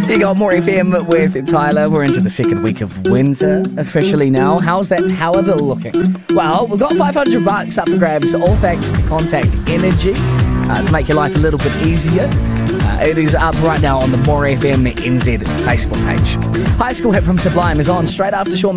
You got More FM with Tyler. We're into the second week of winter officially now. How's that power bill looking? Well, we've got $500 up for grabs, all thanks to Contact Energy to make your life a little bit easier. It is up right now on the More FM NZ Facebook page. High School Hit from Sublime is on straight after Shawn